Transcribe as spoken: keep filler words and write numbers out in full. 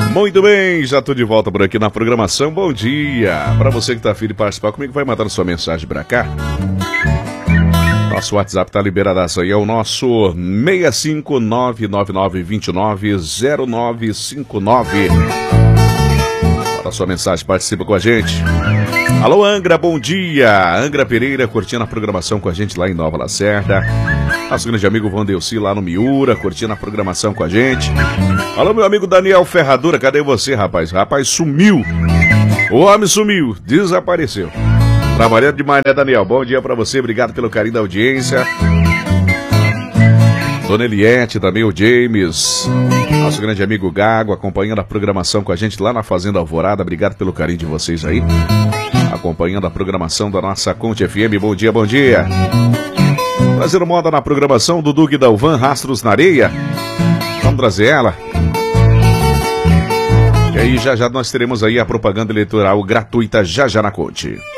Muito bem, já estou de volta por aqui na programação. Bom dia. Para você que está afim de participar comigo, vai mandando sua mensagem para cá. Nosso WhatsApp está liberadaço aí, é o nosso seis cinco nove nove nove dois nove zero nove cinco nove. Para sua mensagem, participa com a gente. Alô, Angra, bom dia. Angra Pereira curtindo a programação com a gente lá em Nova Lacerda. Nosso grande amigo Vandelci lá no Miura, curtindo a programação com a gente. Alô, meu amigo Daniel Ferradura, cadê você, rapaz? Rapaz, sumiu. O homem sumiu, desapareceu. Trabalhando demais, né, Daniel? Bom dia pra você, obrigado pelo carinho da audiência. Dona Eliette, também o James. Nosso grande amigo Gago, acompanhando a programação com a gente lá na Fazenda Alvorada. Obrigado pelo carinho de vocês aí. Acompanhando a programação da nossa Conte F M. Bom dia, bom dia. Trazendo moda na programação do Duque Dalvan, Rastros na Areia. Vamos trazer ela. E aí já já nós teremos aí a propaganda eleitoral gratuita já já na Conte.